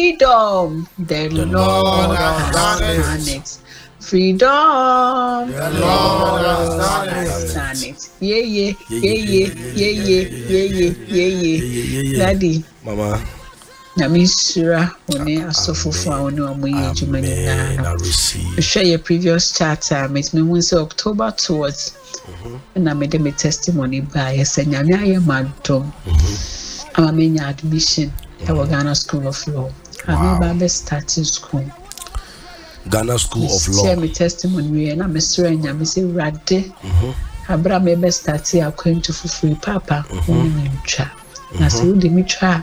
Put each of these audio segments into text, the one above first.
freedom. The Lord has done it. Freedom. The Lord has done it. Yeah. Daddy. Mama. Namisura one asofofo a one omoye adwuma nyina. We share your previous chat it me won say October towards. Na me de me testimony by Nyame aye madom. Ama me nya admission at Ghana School of Law. I'm about to start school. Ghana School of Law. Share me testimony na me sure Nyame say rade. Abra me be start akwan to free papa. Me twa. Na so wo de me twa.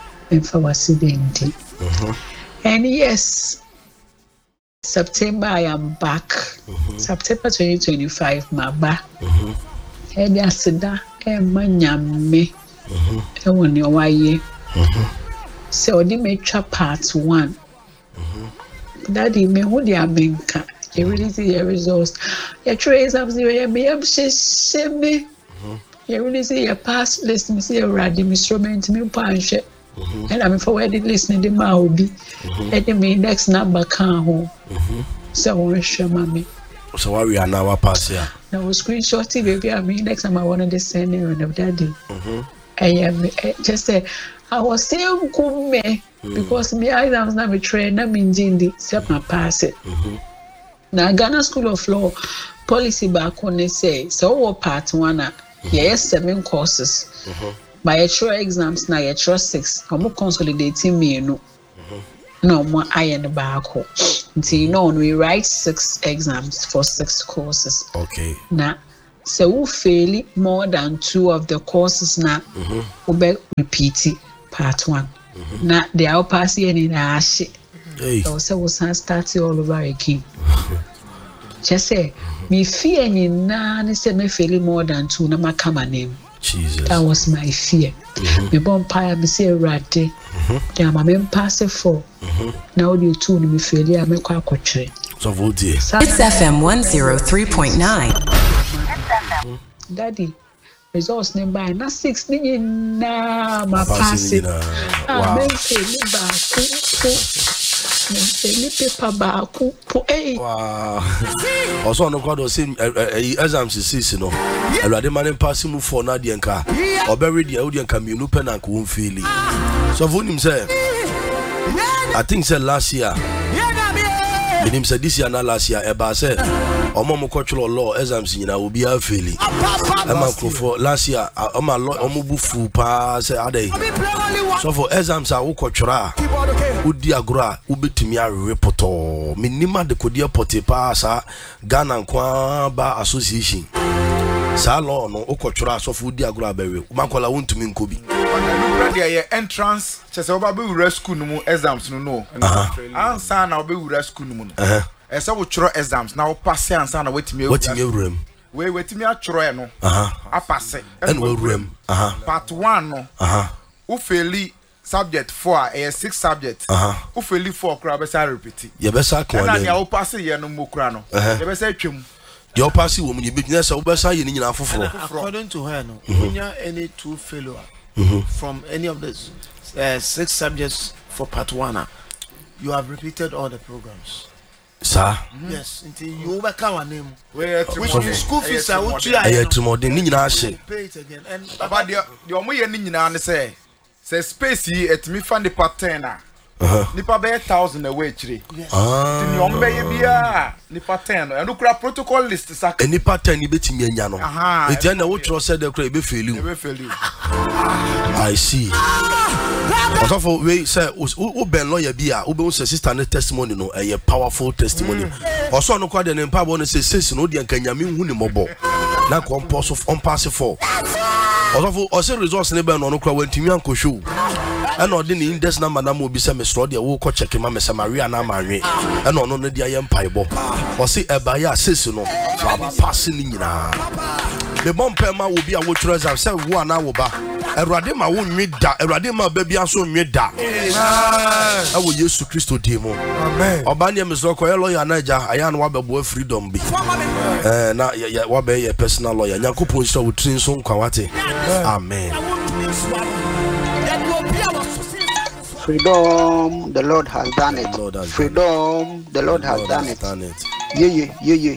And yes, September I am back. September 2025, my back. And yesterday, Manyame. And when you're away, so they made part 1. Daddy, me who they are being cut. You really see your results. Your trace of the way me. You really see your past list. Me see your random instrument. Me punch it. And I'm forwarded listening to my hobby. And me next number can't home. So I share mommy. So why we are now pass here? Now screenshot baby. I mean next time I wanted to send you of daddy. I am just say I was saying come because me I was not a trainer. Me in set my pass it. Now Ghana School of Law policy back when they say so part 1 yes 7 courses. My extra exams na extra 6. I'm consolidating me no. No more iron back home. Until you know we write 6 exams for 6 courses. Okay. Now, so we fail more than 2 of the courses now. We be repeat part 1. Now they are passing in the ash. So we start all over again. Just say me fear any na say me fail more than 2 na my name. Jesus. That was my fear. Me bonfire me say rade. Yeah, my men pass it 4. Now you 2 me fail I make kwa kotre. So vote. It's FM 103.9. Daddy, results name by na 6 ni na ma pass it. Ah, men say me ba paper back. Wow. Also, no God was saying exams is no. I rather man passing move for Nadianka or bury the audience can be no pen and won't feel it. So, for himself, I think said last year, him said this year, not last year, Eba said, or Momo cultural law exams in I will be a failing. I'm for last year, I'm a lot of Mubu pass a day. So, for exams, I will cultural. Udiagra ubetimia reporter minima de kodia potepa sa Ghana kwa ba association sa law no okotwura asofu udiagra bewe makola wontumi nkobi the entrance chese oba be wura school no exams no ansa na oba wura school no ese wo tworo exams na wo pass ansa na wetimi wuram we wetimi atworo e no apase en wuram part 1 no wo faili subject 4 6 subjects who fail 4 kura be say repeat ye be say kan na ya wo pass ye no mokura no ye be say twem your pass wo mu ye be say wo be say ye ni nyina foforo according to her no any 2 failure from any of the 6 subjects for part 1 you have repeated all the programs. Sir? Yes, until you overcome our name. Which school fees are what you are. I ni nyina hye. Pay it again. And about the omo ye ni nyina ne say space yi etimi fan the pattern a nipa be 1000 away chire ni omo be ye bia nipa 10 no enu kura protocol list saka nipa 10 ni betimi anya no eti na wo tro say de kura e be fail you I see also for we say wo ben lawyer bia wo be say sister ne testimony no a powerful testimony also no kwa de ne mpa bo no say no de nkanyame hu ni mobo na compose of on pass for also results ne be no kura wantimi anko show and no the index number na mo bi say me sro de wo ko check ma me say Maria na manwe and no no de ayem paibo o say eba ya sesi no pass ni nyina the bomb ma wo bi a wo treasure say wo na wo ba Erade ma wo nwi da erade ma ba bia so nwi da awo Yesu Kristo di mo amen oba ne me so ko ye lawyer na ja aya na wa bebo freedom bi na wa be ye personal lawyer nyankopon so wo trin so nkwa wate amen Freedom, the Lord has done it. Freedom, the Lord has done it. Yeah.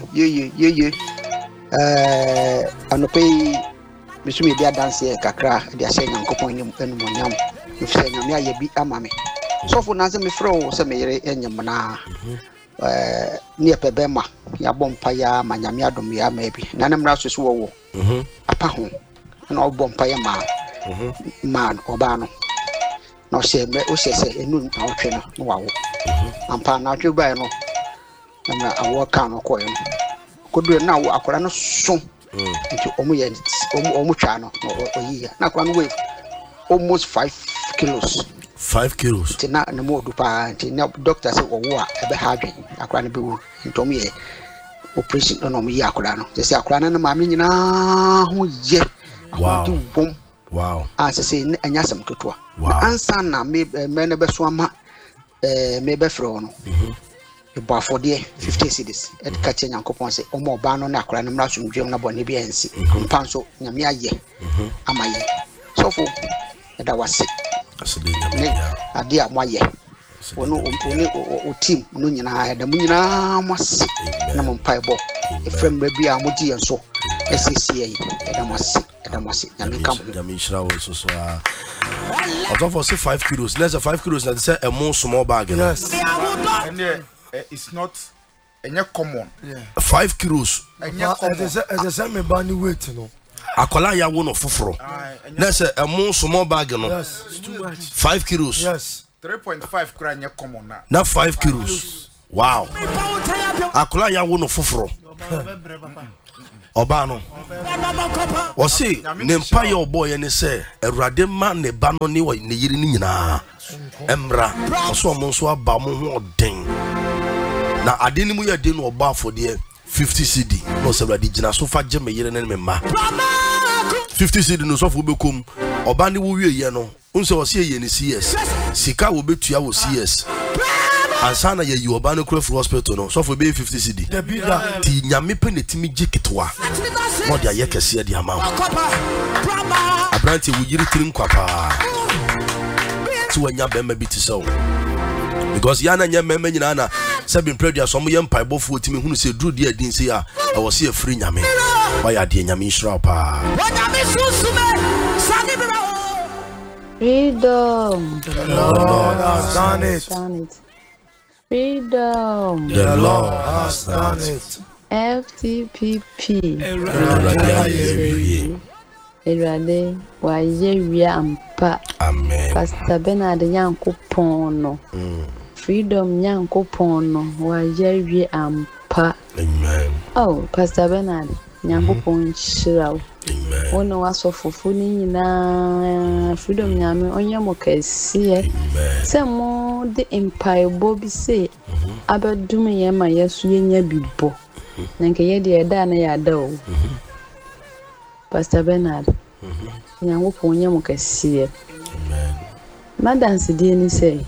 Anope, Mr. Media dance here, Kakra, the Ashen and Copon and Moniam. If saying Yamia be a mammy. So for Nancy Mifro, some and Yamana near Pebema, Yabompaya, Manyamiadomia, maybe. Nanam Rassus Woe, a pahon, and all Bompire man, Obano. No say, say, noon our trainer, wow. And pan out your buy no. And I walk on a coin. Could do now, I could not soon into Omuchano or year. Not 1 week, almost 5 kilos. 5 kilos. It's not no more to buy. Doctor said, oh, ever having a cranny boo into me. Operation on me, Yakurano. They say, Akrana, Mamina, who yet. Wow. Wow. As I say, and yasam kutwa. Wow. Answer na me be swama me fro no. For the 50 cities. Et catching and coupon say, O more ban on a cran and rasum dream na boni biensi. Companso, Yamia ye. Amaye. So for that was it. A dear my ye. O team, Nunina, the Munina must sit. Namon Piebo. A friend may be a mudi and so. SCA, and I must sit. Yamishra also so. I don't for 5 kilos. There's a 5 kilos that say a more small bag. Yes. And it's not common. 5 kilos. As I said, me bunny weight, no. Akola ya one of fufro. There's a more small bag, no. Yes, it's too much. 5 kilos. Yes. 3.5 crania common now. Not 5 kilos. Wow. Akola ya one of fufro. Obano. O see, nempa your boy and say, a radema ne bano ni wa ne yiri ni nyina. Emra, so monso aba mo ho den. Na ade ni mu ye den no ba for there 50 cedi. No se radi gina so fa je me yiri ne me ma. 50 cedi no so fo bekom. Oba ni wo wie ye no. Unse o se ye ni CS. Sika wo betua wo CS. Ansana ye you oba no kura for hospital no. So for be 50 cedi. Ti nyame pe ne timi jiketwa. Mo dia ye kese dia ma. Abranti wo yiri tirim kwapa. Ti wanya be ma biti so. Because yana nya mema nyina na sabin prayer so mo ye mpaibofo timi hunu se dru dia din se ya e wo se afri nyame. Wa ya de nyame Israel pa. Freedom. The Lord has done it. Freedom. The Lord has done it. FTPP. Erade wa yewia ampa. Amen. Pastor Bernard Nyankopon no. Freedom Nyankopon no wa yewia ampa. Amen. Oh, Pastor Bernard Nyankopon shiraw. Amen. Ono wasofofo ni nyina Freedom nyame onye mo kase. Se mo de empire bobi se abadum ye ma yesu yenya bibo. Nanke ye de eda na ya da o. Pastor Bernard. Nyankopon onye mo kase. Amen. Madansi die ni se.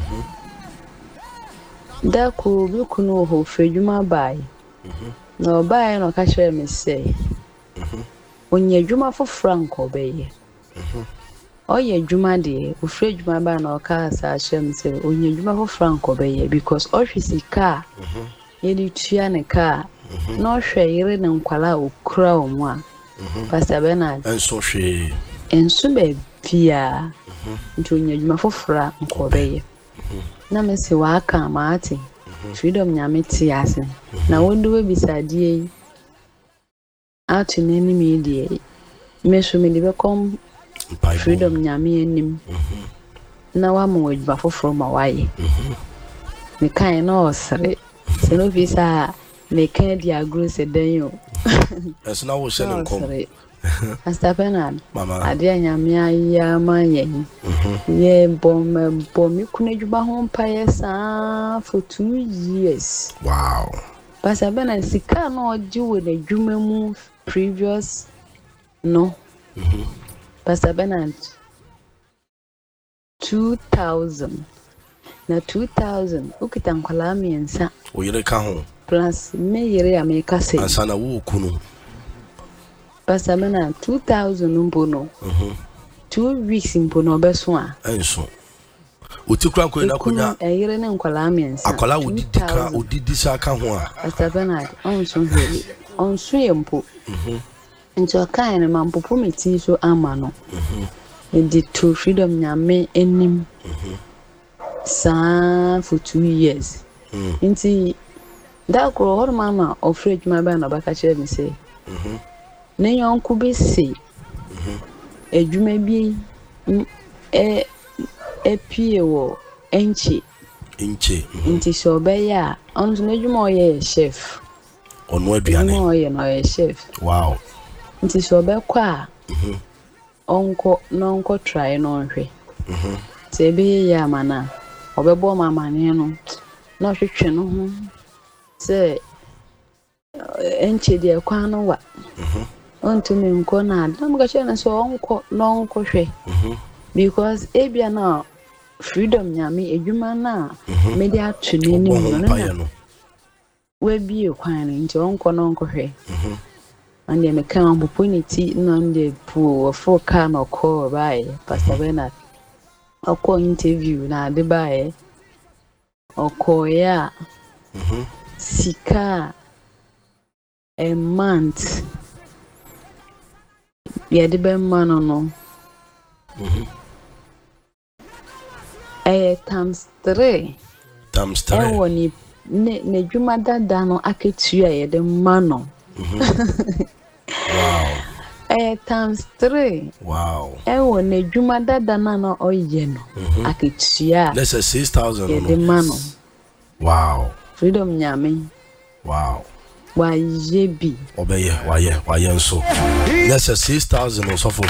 Da ko bi kuno ho fedwuma bai. No bai no ka hwe me se. Onye dwuma for Franco beye. Oye dwuma de, ofre dwuma ba na oka asa hwem se onye dwuma for Franco beye because office car. Yedi tua ne car. No hwe yire ne nkwala okura omu a. Pastor Bernard. Enso hwe. Enso be bia. Nti onye dwuma for Franco beye. Na me se wa aka ma ati. Freedom nyame ti ase. Na wondu we bisadie out in any media. Meso me de come Freedom nyame anim. Na wa mo wadba foforo ma waye. Me kan na osre. Se no visa me kan dia agro se den yo. Eso na wo shele nkom. Pastor Bernard. Ade nyame aya man yen. Ye bom mi kunadwuba ho mpaye sa for 2 years. Wow. Pastor Bernard sika na oji we na dwuma mu previous no. Pastor Bernard 2000 na 2000 ukita nkwala miensa o yire ka ho plus me yire ya me ka se ansa na wo kunu. Pastor Bernard 2000 mbono 2 weeks mbono beso a enso Utikra ko na konya. Eyire ne nkwala amiensa. Akwala odidi sa ka ho a. Pastor Bernard, onso heli. Onso yempo. Nti okan ne mampopo meti so ama no. The to freedom nyame enim. Sa for 2 years. Nti da ko horma na ofre djuma ba na baka chere mi say. Ne yonku be say. Edjuma bi pie wo enchi. Nti so be ya onzo ne djuma oye chef. Ono aduane. Ono oye no chef. Wow. Nti so be kwa onko try no nhwe. Tebe ya mana obebo mama ne no na hwehwe no ho se enche de kwa no wa ontumi nko na adam ga chena so onko no onko hwe because ebia na freedom nyame edwuma na media tuni ni no na we bi kwan nti onko no onko hwe ande me kan opportunity na ande pu for car no call by Pastor Bernard ọkọ interview na ade bae ọkọ ya sika a month ya de be mano no times 3 woni ne dwuma dada no aketu ya de mano wow times 3. Wow. Ewo ne djuma dada na no oye no. Aketua. Let's say 6,000 no. Mano. Wow. Freedom nyame. Wow. Wa yebi. Obeye, wa ye nso. Let's say 6,000 or so for.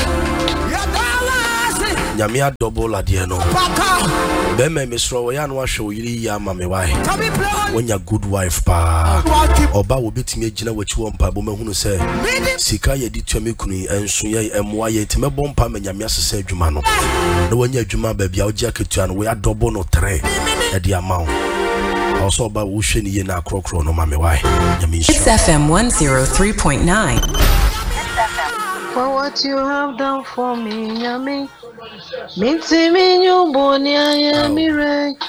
Nyame a double ade no. Be me misro ya no ahwe oyiri ya ma me wai. When you good wife pa. Oba wo betimi agina wachi wo mpa bo mahunu se sika ye di tuame kunu enso ye emwa ye time bo mpa ma nyame asese adwuma no. Na wanya adwuma ba bia ogia ketua no we double no 3 e di amount. Also oba wo hwe ni ye na akrokro no ma me wai. Nyame It's FM 103.9. For what you have done for me, Nyame. Minti mi nyumbo ni ayemi re.